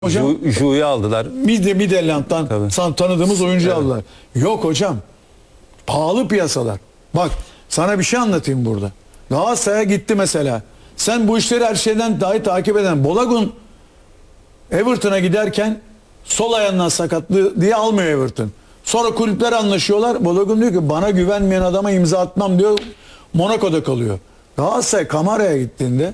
Hocam Ju'yu aldılar. Midtjylland'dan tanıdığımız oyuncu aldılar. Yok hocam. Pahalı piyasalar. Bak sana bir şey anlatayım burada. Galatasaray'a gitti mesela. Sen bu işleri her şeyden dahi takip eden Bolagun Everton'a giderken sol ayağından sakatlığı diye almıyor Everton. Sonra kulüpler anlaşıyorlar. Bolagun diyor ki bana güvenmeyen adama imza atmam diyor. Monaco'da kalıyor. Galatasaray Kamara'ya gittiğinde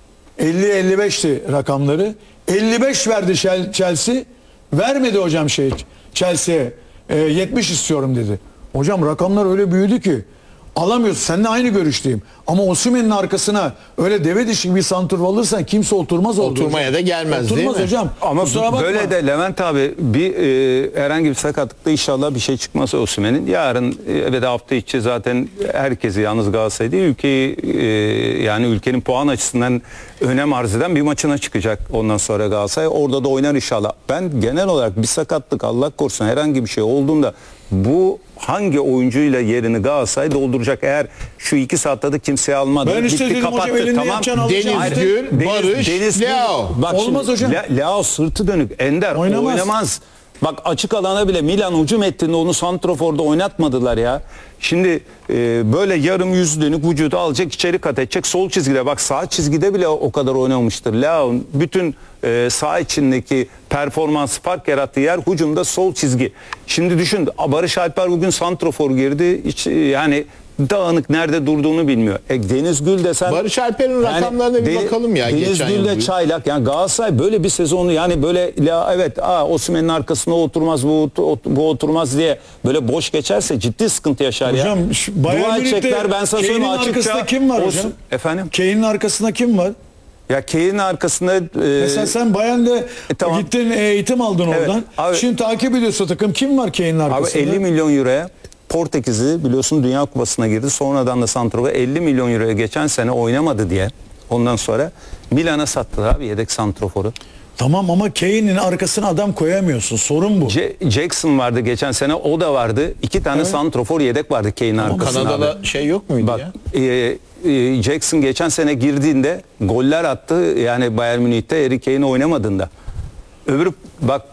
50-55'ti rakamları. 55 verdi Chelsea. Vermedi hocam Chelsea'ye. 70 istiyorum dedi. Hocam rakamlar öyle büyüdü ki alamıyorsun. Seninle aynı görüşteyim. Ama Osimhen'in arkasına öyle deve dişi bir santrfor alırsan kimse oturmaz orada. Oturmaya hocam. da gelmez Oturmaz değil mi? hocam. Ama böyle de Levent abi bir herhangi bir sakatlıkta inşallah bir şey çıkmaz Osimhen'in. Yarın ve de hafta içi zaten herkesi yalnız Galatasaray değil ülkeyi yani ülkenin puan açısından önem arz eden bir maçına çıkacak ondan sonra Galatasaray. Orada da oynar inşallah. Ben genel olarak bir sakatlık Allah korusun herhangi bir şey olduğunda bu hangi oyuncuyla yerini Galatasaray dolduracak eğer şu 2 saatte de kimseye almadı. Ben işte dedim hocam elinde yapacaksın alacaksın. Deniz Gül, Barış, Leao. Bak Olmaz şimdi, hocam. Leao sırtı dönük. Ender oynamaz. Bak açık alana bile Milan hücum ettiğinde onu santroforda oynatmadılar ya. Şimdi böyle yarım yüz dönük vücudu alacak içeri kat edecek sol çizgide. Bak sağ çizgide bile o kadar oynamıştır. Leao bütün sağ içindeki performans fark yarattığı yer hücumda sol çizgi. Şimdi düşün Barış Alper bugün santrofor girdi. Hiç, yani dağınık nerede durduğunu bilmiyor. Deniz Gül desen Barış Alper'in rakamlarına bir bakalım ya. Deniz Gül de çaylak. Yani Galatasaray böyle bir sezonu yani böyle evet Osimhen'in arkasına oturmaz bu oturmaz diye böyle boş geçerse ciddi sıkıntı yaşar ya. Hocam Bayern Münih'te ben sana söyleyeyim Kane'in açıkça. arkasında kim var hocam? Efendim? Kane'in arkasında kim var? Ya Kane'in arkasında Mesela sen Bayern'de tamam. gittin eğitim aldın Evet, oradan. abi, şimdi takip ediyorsa takım kim var Kane'in arkasında? Abi 50 milyon euroya Portekiz'i biliyorsun Dünya Kupası'na girdi. Sonradan da santrofor 50 milyon euroya geçen sene oynamadı diye. Ondan sonra Milan'a sattılar abi yedek santroforu. Tamam ama Kane'in arkasına adam koyamıyorsun. Sorun bu. Jackson vardı geçen sene o da vardı. 2 tane santrofor yedek vardı Kane'in arkasına. Kanada'da abi. şey yok muydu Bak, ya? Jackson geçen sene girdiğinde goller attı. Yani Bayern Münih'te Harry Kane oynamadığında. Öbür bak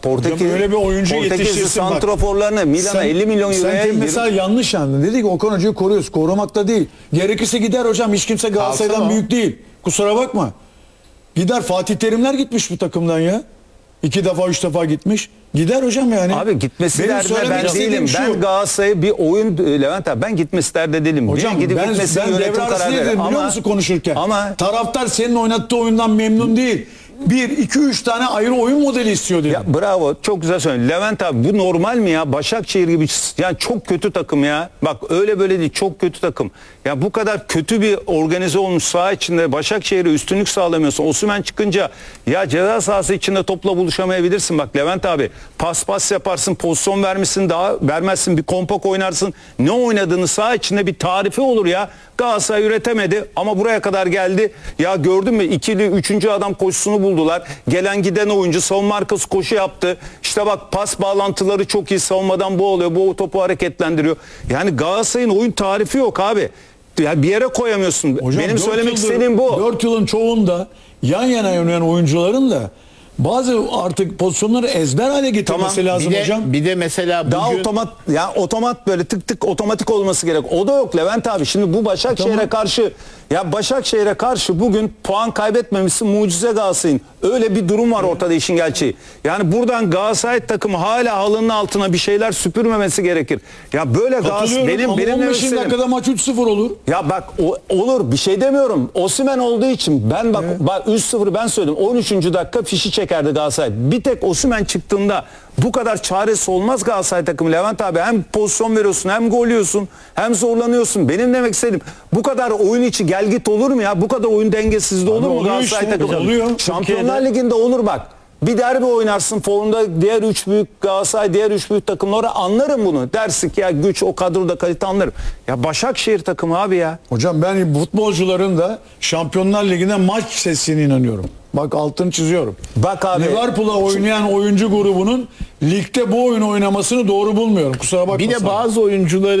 Portekizli santroforlarını Milan'a 50 milyon euroya sen mesela yanlış anladın. Dedi ki Okan Hoca'yı koruyoruz. Korumakta değil. Gerekirse gider hocam. Hiç kimse Galatasaray'dan büyük değil. Kusura bakma. Gider Fatih Terimler gitmiş bu takımdan ya. 2 defa 3 defa gitmiş. Gider hocam yani. Abi gitmesi derdine ben değilim. Ben Galatasaray'a bir oyun Levent abi ben gitmesi derde değilim. Hocam ben devre arası dedim biliyor musun konuşurken. Ama taraftar senin oynattığı oyundan memnun değil. 1, 2, 3 tane ayrı oyun modeli istiyor dedim. Ya bravo çok güzel söyledin. Levent abi bu normal mi ya? Başakşehir gibi yani çok kötü takım ya. Bak öyle böyle değil çok kötü takım. Ya bu kadar kötü bir organize olmuş saha içinde Başakşehir'e üstünlük sağlamıyorsun. Osimhen çıkınca ya ceza sahası içinde topla buluşamayabilirsin. Bak Levent abi pas yaparsın pozisyon vermezsin bir kompak oynarsın. Ne oynadığını saha içinde bir tarifi olur ya. Galatasaray üretemedi ama buraya kadar geldi. Ya gördün mü ikili üçüncü adam koşusunu buldular. Gelen giden oyuncu savunma arkası koşu yaptı. İşte bak pas bağlantıları çok iyi savunmadan bu oluyor. Bu topu hareketlendiriyor. Yani Galatasaray'ın oyun tarifi yok abi. Ya bir yere koyamıyorsun. Hocam, benim söylemek istediğim bu. 4 yılın çoğunda yan yana oynayan oyuncuların da bazı artık pozisyonları ezber hale getirmesi lazım hocam. Bir de mesela bugün... Daha otomat böyle tık tık otomatik olması gerek. O da yok Levent abi. Şimdi bu Başakşehir'e karşı Başakşehir'e karşı bugün puan kaybetmemişsin mucize Galatasaray'ın. Öyle bir durum var ortada işin gerçeği. Yani buradan Galatasaray takımı hala halının altına bir şeyler süpürmemesi gerekir. Ya böyle Galatasaray benim 15. dakikada maç 3-0 olur. Ya bak olur bir şey demiyorum. Osimhen olduğu için ben bak 3-0 ben söyledim. 13. dakika fişi çekerdi Galatasaray. Bir tek Osimhen çıktığında bu kadar çaresi olmaz Galatasaray takımı Levent abi. Hem pozisyon veriyorsun hem gol yiyorsun hem zorlanıyorsun. Benim demek istediğim bu kadar oyun içi gel git olur mu ya? Bu kadar oyun dengesizliği olur mu Galatasaray takımı? Oluyor. Şampiyonlar Ligi'nde olur bak. Bir derbi oynarsın formda diğer 3 büyük Galatasaray diğer 3 büyük takımlara anlarım bunu. Dersin ki ya güç o kadroda kalite anlarım. Ya Başakşehir takımı abi ya. Hocam ben futbolcuların da Şampiyonlar Ligi'nde maç sesine inanıyorum. Bak altını çiziyorum. Bak abi. Liverpool'a oynayan oyuncu grubunun ligde bu oyunu oynamasını doğru bulmuyorum. Kusura bakma. Bir de bazı oyuncuların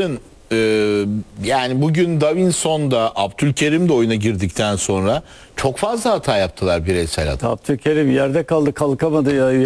yani bugün Davinson da Abdülkerim de oyuna girdikten sonra çok fazla hata yaptılar, bireysel hata. Abdülkerim yerde kaldı, kalkamadı ya.